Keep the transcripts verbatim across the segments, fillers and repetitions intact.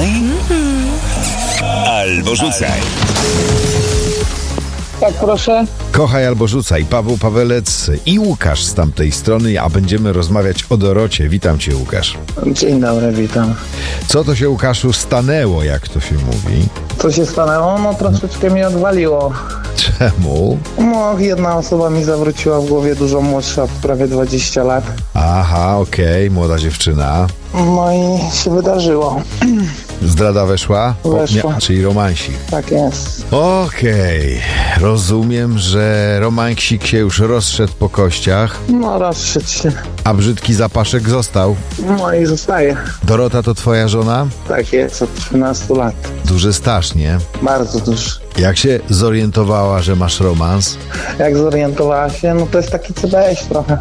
Kochaj albo rzucaj. Tak, proszę. Kochaj albo rzucaj. Paweł Pawelec i Łukasz z tamtej strony, a będziemy rozmawiać o Dorocie. Witam cię, Łukasz. Dzień dobry, witam. Co to się, Łukaszu, stanęło, jak to się mówi? Co się stanęło? No troszeczkę mnie odwaliło. Czemu? No, jedna osoba mi zawróciła w głowie, dużo młodsza, prawie dwadzieścia lat. Aha, okej, młoda dziewczyna. No i się wydarzyło. Zdrada weszła? Weszła. Mia- czyli romansik. Tak jest. Okej, rozumiem, że romansik się już rozszedł po kościach, No, rozszedł się. a brzydki zapaszek został. No i zostaje. Dorota to twoja żona? Tak jest, od trzynastu lat. Duży staż, nie? Bardzo duży. Jak się zorientowała, że masz romans? Jak zorientowała się, no to jest taki C B S trochę.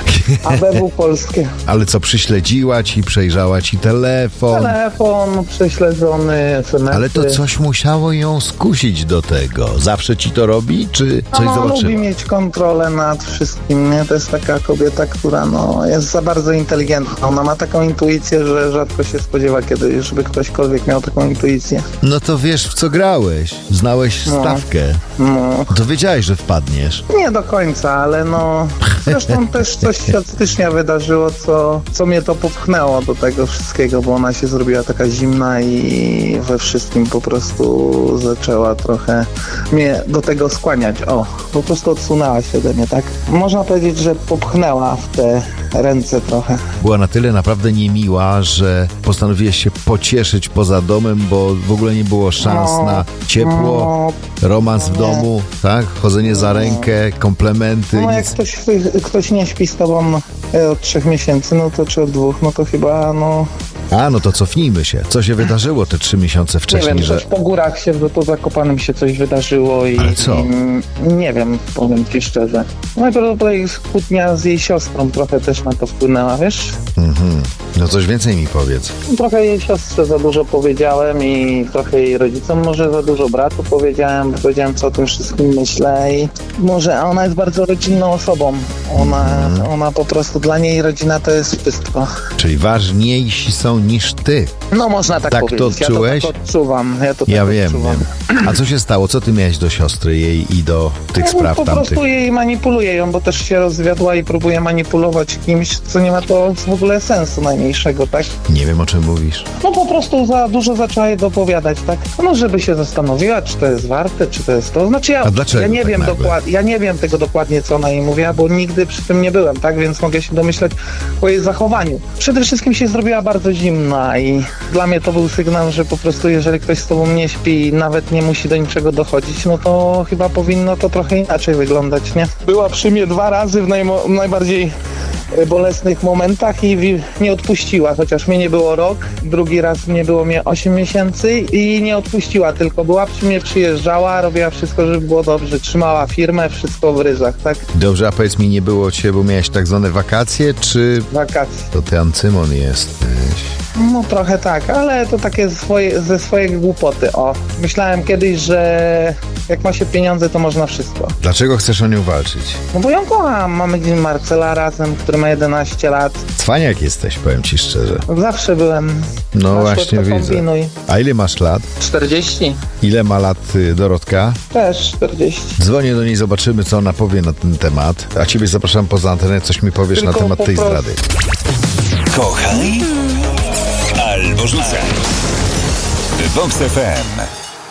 A B W polskie. Ale co, przyśledziła ci, przejrzała ci telefon? Telefon prześledzony, es em esy. Ale to coś musiało ją skusić do tego. Zawsze ci to robi, czy coś no, zobaczyła? lubi mieć kontrolę nad wszystkim, nie? To jest taka kobieta, która no, jest za bardzo inteligentna. Ona ma taką intuicję, że rzadko się spodziewa kiedy, żeby ktośkolwiek miał taką intuicję. No to wiesz, w co grałeś. Znałeś No. stawkę. No, To wiedziałeś, że wpadniesz. nie do końca, ale no... Zresztą też coś się od stycznia wydarzyło, co, co mnie to popchnęło do tego wszystkiego, bo ona się zrobiła taka zimna i we wszystkim po prostu zaczęła trochę mnie do tego skłaniać. O, po prostu odsunęła się ode mnie, tak? Można powiedzieć, że popchnęła w te ręce trochę. Była na tyle naprawdę niemiła, że postanowiłeś się pocieszyć poza domem, bo w ogóle nie było szans No, na ciepło, no, romans w nie. domu, tak? Chodzenie za rękę, komplementy. No jak nic. ktoś, ktoś nie śpi z tobą e, od trzech miesięcy, no to czy od dwóch, no to chyba no... A, no to cofnijmy się. Co się wydarzyło te trzy miesiące Nie wcześniej, wiem, że... coś po górach się, że to Zakopanem się coś wydarzyło i... Ale co? I, nie wiem, powiem ci szczerze. Najprawdopodobniej kłótnia z jej siostrą trochę też na to wpłynęła, wiesz? Mhm. No coś więcej mi powiedz. Trochę jej siostrze za dużo powiedziałem i trochę jej rodzicom może za dużo bratu powiedziałem, bo powiedziałem, co o tym wszystkim myślę i może ona jest bardzo rodzinną osobą. Ona, Mhm. ona po prostu, dla niej rodzina to jest wszystko. Czyli ważniejsi są niż ty. No można tak, Tak to powiedzieć. odczułeś? Ja to tak odczuwam. Ja, to Ja tak wiem, odczuwam. wiem. A co się stało? Co ty miałeś do siostry jej i do tych No, spraw po tamtych? prostu jej manipuluje ją, bo też się rozwiodła i próbuje manipulować kimś, co nie ma to w ogóle sensu najmniejszego, tak? Nie wiem, o czym mówisz. No po prostu za dużo zaczęła jej dopowiadać, tak? No żeby się zastanowiła, czy to jest warte, czy to jest to. Znaczy ja, A dlaczego ja nie tak wiem nagle? dokładnie, ja nie wiem tego dokładnie, co ona jej mówiła, bo nigdy przy tym nie byłem, tak? Więc mogę się domyśleć o jej zachowaniu. Przede wszystkim się zrobiła bardzo zimna i dla mnie to był sygnał, że po prostu jeżeli ktoś z tobą nie śpi i nawet nie musi do niczego dochodzić, no to chyba powinno to trochę inaczej wyglądać, nie? Była przy mnie dwa razy w najmo- najbardziej bolesnych momentach i wi- nie odpuściła, chociaż mnie nie było rok, drugi raz nie było mnie osiem miesięcy i nie odpuściła, tylko była przy mnie, przyjeżdżała, robiła wszystko, żeby było dobrze, trzymała firmę, wszystko w ryzach, tak? Dobrze, a powiedz mi, nie było cię, bo miałeś tak zwane wakacje, czy Wakacje. to ty Ancymon jesteś? No trochę tak, ale to takie swoje, ze swojej głupoty, o. Myślałem kiedyś, że jak ma się pieniądze, to można wszystko. Dlaczego chcesz o nią walczyć? No bo ją kocham, mamy dzień Marcela razem, który ma jedenaście lat. Cwaniak jesteś, powiem ci szczerze. Zawsze byłem. No Na właśnie szybko widzę. kombinuj. A ile masz lat? czterdzieści? Ile ma lat y, Dorotka? Też czterdzieści. Dzwonię do niej, zobaczymy, co ona powie na ten temat. A ciebie zapraszam poza antenę, coś mi powiesz Tylko na temat po tej prostu- zdrady. Kochaj albo rzucaj. Vox F M.